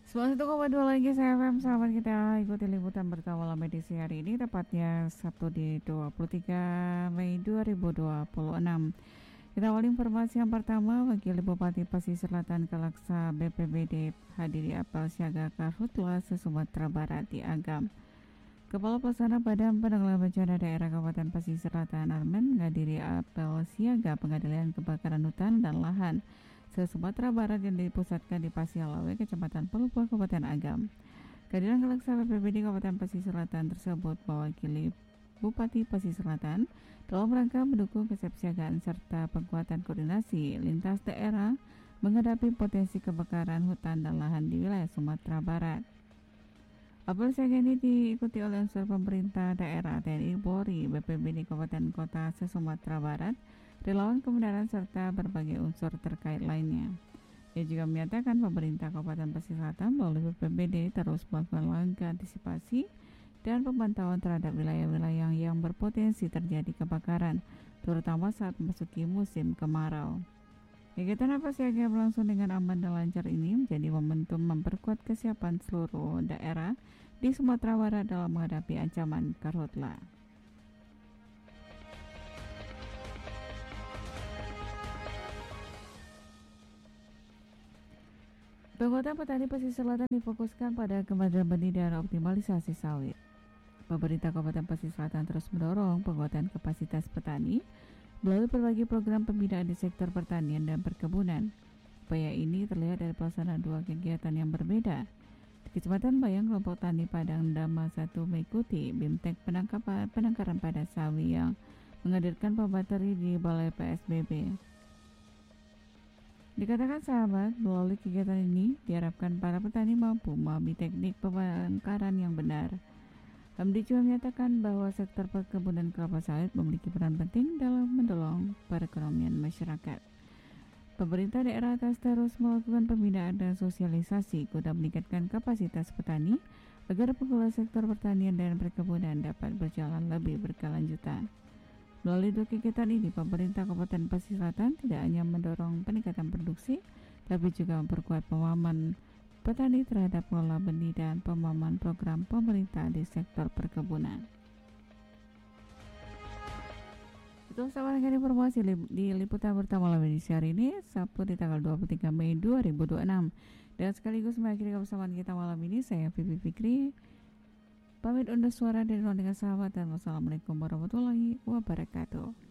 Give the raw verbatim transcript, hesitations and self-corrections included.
sembilan puluh satu koma dua lagi saya F M, sahabat kita ikuti liputan berita malam edisi hari ini, tepatnya Sabtu di dua puluh tiga Mei dua ribu dua puluh enam. Kita awali informasi yang pertama. Wakil Bupati Pesisir Selatan Kalaksa B P B D hadiri apel siaga Karhutla se-Sumatera Barat di Agam. Kepala Pelaksana Badan Penanggulangan Bencana Daerah Kabupaten Pesisir Selatan Armen menghadiri apel siaga pengendalian kebakaran hutan dan lahan se-Sumatera Barat yang dipusatkan di Pasialawe, Kecamatan Pelumpang, Kabupaten Agam. Kehadiran Kalaksa B P B D Kabupaten Pesisir Selatan tersebut mewakili Bupati Pesisir Selatan dalam rangka mendukung kesiapsiagaan serta penguatan koordinasi lintas daerah menghadapi potensi kebakaran hutan dan lahan di wilayah Sumatera Barat. Apel siaga ini diikuti oleh unsur pemerintah daerah, T N I, Polri, B P B D Kabupaten Kota se-Sumatera Barat, relawan kebenaran serta berbagai unsur terkait lainnya. Ia juga menyatakan pemerintah Kabupaten Pesisir Selatan melalui B P B D terus melakukan langkah antisipasi dan pemantauan terhadap wilayah-wilayah yang berpotensi terjadi kebakaran, terutama saat memasuki musim kemarau. Kegiatan apel siaga berlangsung dengan aman dan lancar ini menjadi momentum memperkuat kesiapan seluruh daerah di Sumatera Barat dalam menghadapi ancaman karhutla. Penguatan petani pesisir selatan difokuskan pada kemajuan benih dan optimalisasi sawit. Pemerintah Kabupaten Pesisir Selatan terus mendorong penguatan kapasitas petani melalui berbagai program pembinaan di sektor pertanian dan perkebunan. Upaya ini terlihat dari pelaksanaan dua kegiatan yang berbeda. Di Kecamatan Bayang, kelompok tani Padang Dama satu mengikuti BIMTEK penangkapan penangkaran pada sawi yang menghadirkan pembateri di Balai P S B B. Dikatakan sahabat, melalui kegiatan ini diharapkan para petani mampu memahami teknik pembakaran yang benar. Hamdi juga menyatakan bahwa sektor perkebunan kelapa sawit memiliki peran penting dalam mendorong perekonomian masyarakat. Pemerintah daerah atas terus melakukan pembinaan dan sosialisasi guna meningkatkan kapasitas petani agar pengelola sektor pertanian dan perkebunan dapat berjalan lebih berkelanjutan. Melalui dua kegiatan ini, pemerintah Kabupaten Pesisir Selatan tidak hanya mendorong peningkatan produksi, tapi juga memperkuat pemahaman petani terhadap pengelola benih dan pemahaman program pemerintah di sektor perkebunan. Itu sama dengan informasi di liputan pertama malam edisi hari ini, Sabtu di tanggal dua puluh tiga Mei dua ribu dua puluh enam. Dan sekaligus mengakhiri kebersamaan kita malam ini, saya Vivi Fikri pamit undur suara dari ruang dengan sahabat, dan wassalamualaikum warahmatullahi wabarakatuh.